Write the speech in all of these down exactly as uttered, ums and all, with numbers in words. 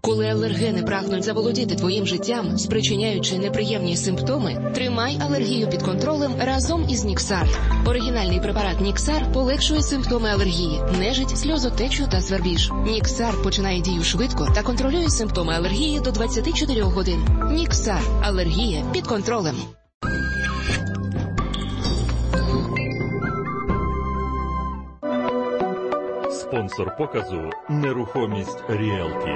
Коли алергени прагнуть заволодіти твоїм життям, спричиняючи неприємні симптоми, тримай алергію під контролем разом із Ніксар. Оригінальний препарат Ніксар полегшує симптоми алергії, нежить, сльозотечу та свербіж. Ніксар починає дію швидко та контролює симптоми алергії до двадцяти чотирьох годин. Ніксар. Алергія під контролем. Спонсор показу «Нерухомість Ріелті».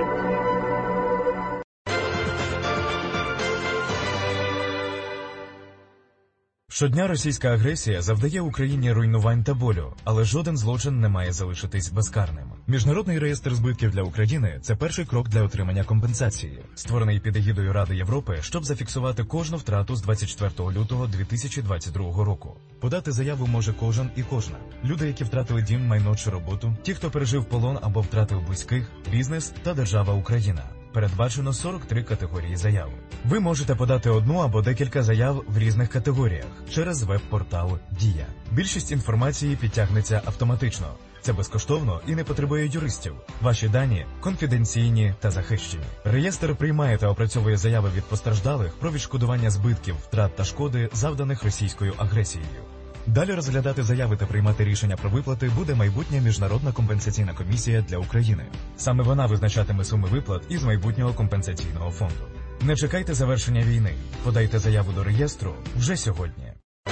Щодня російська агресія завдає Україні руйнувань та болю, але жоден злочин не має залишитись безкарним. Міжнародний реєстр збитків для України – це перший крок для отримання компенсації, створений під егідою Ради Європи, щоб зафіксувати кожну втрату з двадцять четвертого лютого дві тисячі двадцять другого року. Подати заяву може кожен і кожна. Люди, які втратили дім, майно чи роботу, ті, хто пережив полон або втратив близьких, бізнес та держава Україна. Передбачено сорок три категорії заяв. Ви можете подати одну або декілька заяв в різних категоріях через веб-портал «Дія». Більшість інформації підтягнеться автоматично. Це безкоштовно і не потребує юристів. Ваші дані конфіденційні та захищені. Реєстр приймає та опрацьовує заяви від постраждалих про відшкодування збитків, втрат та шкоди, завданих російською агресією. Далі розглядати заяви та приймати рішення про виплати буде майбутня Міжнародна компенсаційна комісія для України. Саме вона визначатиме суми виплат із майбутнього компенсаційного фонду. Не чекайте завершення війни. Подайте заяву до реєстру вже сьогодні.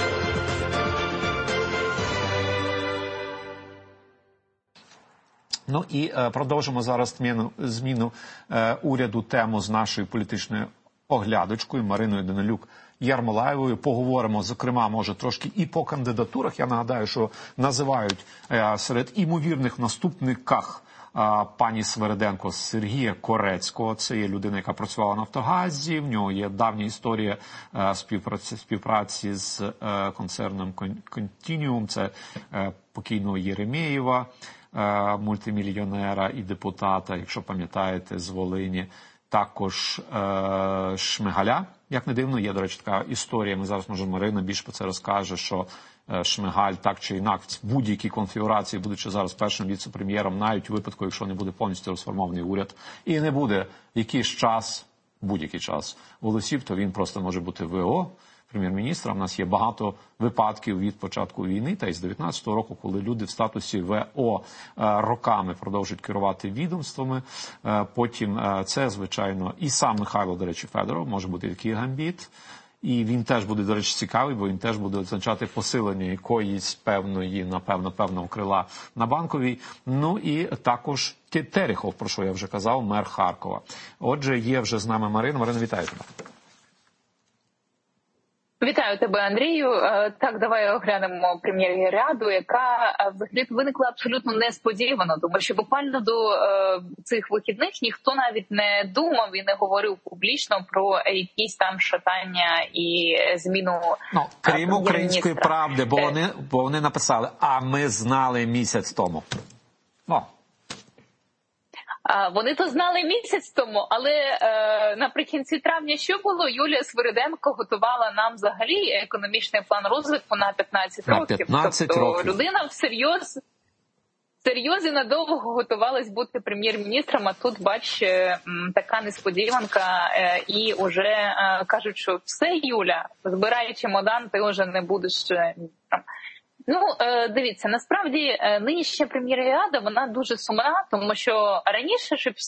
Ну і е, продовжимо зараз зміну, зміну е, уряду, тему з нашою політичною оглядочкою Мариною Данилюк-Ярмолаєвою. Поговоримо, зокрема, може, трошки і по кандидатурах. Я нагадаю, що називають е, серед імовірних наступниках е, пані Свериденко Сергія Корецького. Це є людина, яка працювала на «Нафтогазі». В нього є давня історія е, співпраці, співпраці з е, концерном «Контініум». Це е, покійного Єремєєва, е, мультимільйонера і депутата, якщо пам'ятаєте, з Волині. Також е, Шмигаля, як не дивно, є, до речі, така історія, ми зараз, може, Марина більше про це розкаже, що е, Шмигаль так чи інакше в будь-якій конфігурації, будучи зараз першим віце-прем'єром, навіть у випадку, якщо не буде повністю розформований уряд, і не буде якийсь час, будь-який час голосів, то він просто може бути ВО, прем'єр-міністра. У нас є багато випадків від початку війни, та й з дев'ятнадцятого року, коли люди в статусі ВО роками продовжують керувати відомствами. Потім це, звичайно, і сам Михайло, до речі, Федоров, може бути такий гамбіт. І він теж буде, до речі, цікавий, бо він теж буде означати посилення якоїсь певної, напевно, певного крила на Банковій. Ну і також Терехов, про що я вже казав, мер Харкова. Отже, є вже з нами Марина. Марина, вітаю тебе. Вітаю тебе, Андрію. Так, давай оглянемо прем'єр-ряду, яка взагалі виникла абсолютно несподівано, тому що буквально до е, цих вихідних ніхто навіть не думав і не говорив публічно про якісь там шатання і зміну. Ну, крім Української правди, бо вони, бо вони написали, а ми знали місяць тому. Ну. Вони то знали місяць тому, але е, наприкінці травня що було? Юлія Свериденко готувала нам взагалі економічний план розвитку на п'ятнадцять років. На п'ятнадцять тобто, років. Людина всерйоз, всерйоз надовго готувалась бути прем'єр-міністром, а тут, бач, така несподіванка, е, і вже е, кажуть, що все, Юля, збирай чемодан, ти вже не будеш міністром. Ну, дивіться, насправді нинішня прем'єр-рада, вона дуже сумна, тому що раніше, щоб